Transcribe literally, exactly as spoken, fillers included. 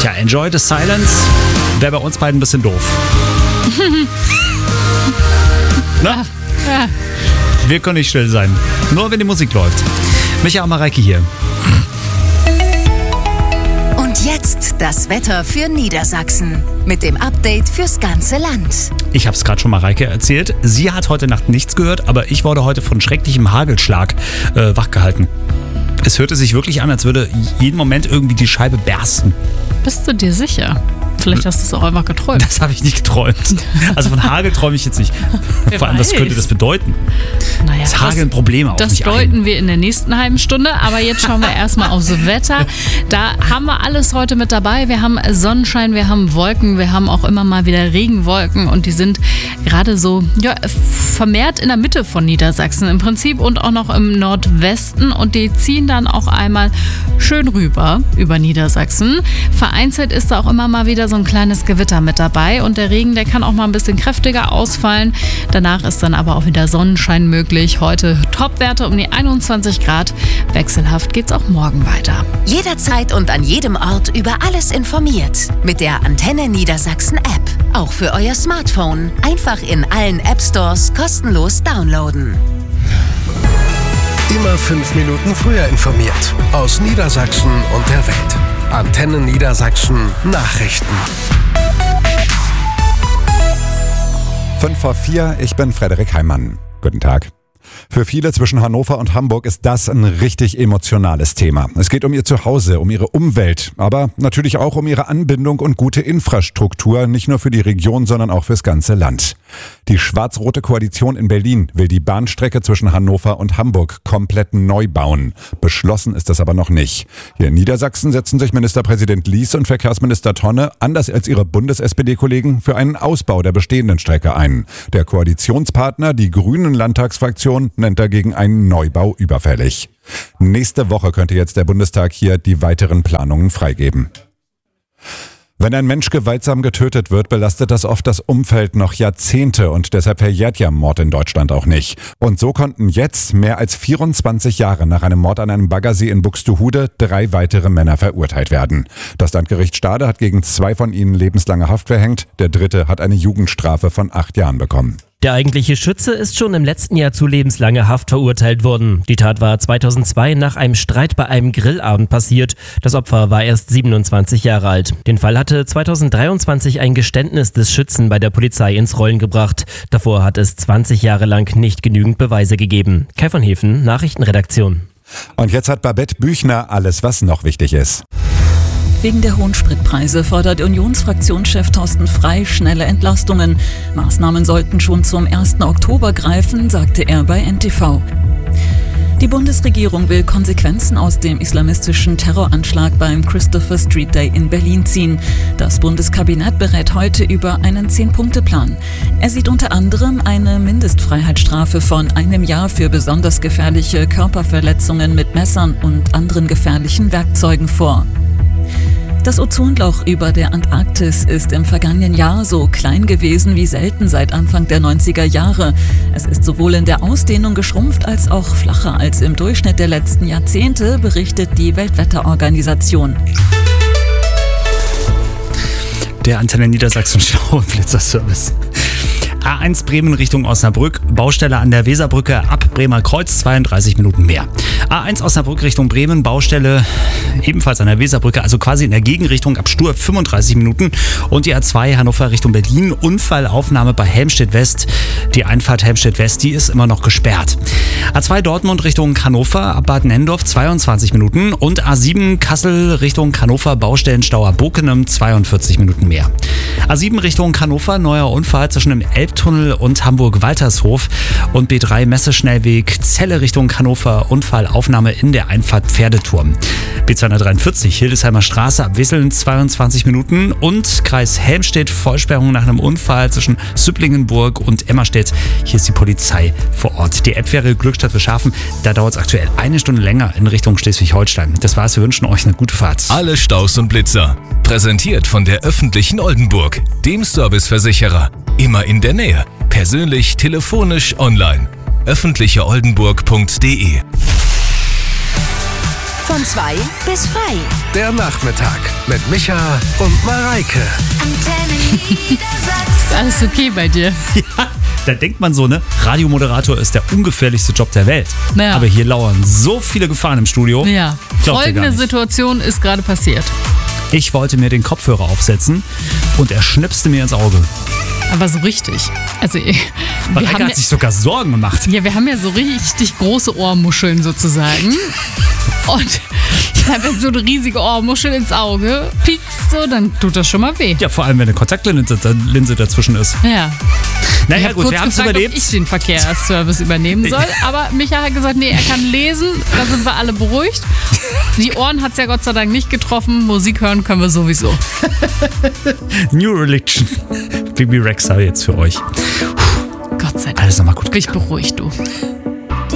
Tja, enjoy the silence wäre bei uns beiden ein bisschen doof. Na? Ja. Wir können nicht still sein. Nur wenn die Musik läuft. Micha und Mareike hier. Und jetzt das Wetter für Niedersachsen. Mit dem Update fürs ganze Land. Ich habe es gerade schon Mareike erzählt. Sie hat heute Nacht nichts gehört, aber ich wurde heute von schrecklichem Hagelschlag äh, wachgehalten. Es hörte sich wirklich an, als würde jeden Moment irgendwie die Scheibe bersten. Bist du dir sicher? Vielleicht hast du es auch einfach geträumt. Das habe ich nicht geträumt. Also von Hagel träume ich jetzt nicht. Wer Vor allem, was weiß. könnte das bedeuten? Naja, Es hageln Probleme auf Das mich deuten ein. wir in der nächsten halben Stunde. Aber jetzt schauen wir erstmal aufs Wetter. Da haben wir alles heute mit dabei. Wir haben Sonnenschein, wir haben Wolken, wir haben auch immer mal wieder Regenwolken. Und die sind gerade so ja, vermehrt in der Mitte von Niedersachsen im Prinzip und auch noch im Nordwesten. Und die ziehen dann auch einmal schön rüber über Niedersachsen. Vereinzelt ist da auch immer mal wieder so ein kleines Gewitter mit dabei. Und der Regen, der kann auch mal ein bisschen kräftiger ausfallen. Danach ist dann aber auch wieder Sonnenschein möglich. Heute Topwerte um die einundzwanzig Grad. Wechselhaft geht's auch morgen weiter. Jederzeit und an jedem Ort über alles informiert. Mit der Antenne Niedersachsen App. Auch für euer Smartphone. Einfach in allen App Stores kostenlos downloaden. Immer fünf Minuten früher informiert. Aus Niedersachsen und der Welt. Antenne Niedersachsen Nachrichten. Fünf vor vier, ich bin Frederik Heimann. Guten Tag. Für viele zwischen Hannover und Hamburg ist das ein richtig emotionales Thema. Es geht um ihr Zuhause, um ihre Umwelt, aber natürlich auch um ihre Anbindung und gute Infrastruktur, nicht nur für die Region, sondern auch fürs ganze Land. Die schwarz-rote Koalition in Berlin will die Bahnstrecke zwischen Hannover und Hamburg komplett neu bauen. Beschlossen ist das aber noch nicht. Hier in Niedersachsen setzen sich Ministerpräsident Lies und Verkehrsminister Tonne, anders als ihre Bundes-S P D-Kollegen, für einen Ausbau der bestehenden Strecke ein. Der Koalitionspartner, die Grünen-Landtagsfraktion, nennt dagegen einen Neubau überfällig. Nächste Woche könnte jetzt der Bundestag hier die weiteren Planungen freigeben. Wenn ein Mensch gewaltsam getötet wird, belastet das oft das Umfeld noch Jahrzehnte und deshalb verjährt ja Mord in Deutschland auch nicht. Und so konnten jetzt, mehr als vierundzwanzig Jahre nach einem Mord an einem Baggersee in Buxtehude, drei weitere Männer verurteilt werden. Das Landgericht Stade hat gegen zwei von ihnen lebenslange Haft verhängt, der dritte hat eine Jugendstrafe von acht Jahren bekommen. Der eigentliche Schütze ist schon im letzten Jahr zu lebenslanger Haft verurteilt worden. Die Tat war zweitausendzwei nach einem Streit bei einem Grillabend passiert. Das Opfer war erst siebenundzwanzig Jahre alt. Den Fall hatte zweitausenddreiundzwanzig ein Geständnis des Schützen bei der Polizei ins Rollen gebracht. Davor hat es zwanzig Jahre lang nicht genügend Beweise gegeben. Kai von Hefen, Nachrichtenredaktion. Und jetzt hat Babette Büchner alles, was noch wichtig ist. Wegen der hohen Spritpreise fordert Unionsfraktionschef Thorsten Frey schnelle Entlastungen. Maßnahmen sollten schon zum ersten Oktober greifen, sagte er bei N T V. Die Bundesregierung will Konsequenzen aus dem islamistischen Terroranschlag beim Christopher Street Day in Berlin ziehen. Das Bundeskabinett berät heute über einen Zehn-Punkte-Plan. Er sieht unter anderem eine Mindestfreiheitsstrafe von einem Jahr für besonders gefährliche Körperverletzungen mit Messern und anderen gefährlichen Werkzeugen vor. Das Ozonloch über der Antarktis ist im vergangenen Jahr so klein gewesen wie selten seit Anfang der neunziger Jahre. Es ist sowohl in der Ausdehnung geschrumpft als auch flacher als im Durchschnitt der letzten Jahrzehnte, berichtet die Weltwetterorganisation. Der Antenne Niedersachsen Stau- und Blitzerservice. A eins Bremen Richtung Osnabrück, Baustelle an der Weserbrücke ab Bremer Kreuz, zweiunddreißig Minuten mehr. A eins Osnabrück Richtung Bremen, Baustelle ebenfalls an der Weserbrücke, also quasi in der Gegenrichtung ab Stur, fünfunddreißig Minuten. Und die A zwei Hannover Richtung Berlin, Unfallaufnahme bei Helmstedt West. Die Einfahrt Helmstedt West, die ist immer noch gesperrt. A zwei Dortmund Richtung Hannover, ab Bad Nendorf, zweiundzwanzig Minuten. Und A sieben Kassel Richtung Hannover, Baustellenstau ab Bokenem, zweiundvierzig Minuten mehr. A sieben Richtung Hannover, neuer Unfall zwischen dem Elbtunnel und Hamburg-Waltershof. Und B drei Messeschnellweg Celle Richtung Hannover, Unfallaufnahme in der Einfahrt Pferdeturm. B zweihundertdreiundvierzig Hildesheimer Straße ab Wesseln, zweiundzwanzig Minuten. Und Kreis Helmstedt, Vollsperrung nach einem Unfall zwischen Süpplingenburg und Emmerstedt. Hier ist die Polizei vor Ort. Die App wäre Glückstadt Beschafen. Da dauert es aktuell eine Stunde länger in Richtung Schleswig-Holstein. Das war's, wir wünschen euch eine gute Fahrt. Alle Staus und Blitzer. Präsentiert von der öffentlichen Oldenburg, dem Serviceversicherer. Immer in der Nähe. Persönlich, telefonisch, online. öffentliche oldenburg punkt de Von zwei bis frei. Der Nachmittag mit Micha und Mareike. Antenne Niedersachsen. Ist alles okay bei dir? Ja, da denkt man so, ne? Radiomoderator ist der ungefährlichste Job der Welt. Naja. Aber hier lauern so viele Gefahren im Studio. Ja, Glaubt ihr gar folgende nicht. Situation ist gerade passiert. Ich wollte mir den Kopfhörer aufsetzen und er schnipste mir ins Auge. Aber so richtig. Also, wir Mareike haben hat ja, sich sogar Sorgen gemacht. ja, wir haben ja so richtig große Ohrmuscheln sozusagen. Und ich habe jetzt so eine riesige Ohrmuschel ins Auge. Piekst so, dann tut das schon mal weh. Ja, vor allem, wenn eine Kontaktlinse Linse dazwischen ist. Ja. Ich Naja hab gut, kurz wir haben es gefragt, überlebt. ob ich den Verkehrsservice übernehmen soll. Aber Micha hat gesagt, nee, er kann lesen. Da sind wir alle beruhigt. Die Ohren hat es ja Gott sei Dank nicht getroffen. Musik hören können wir sowieso. New Religion. Bibi Rexa jetzt für euch. Gott sei Dank. Alles nochmal gut. Bin ich beruhigt, du.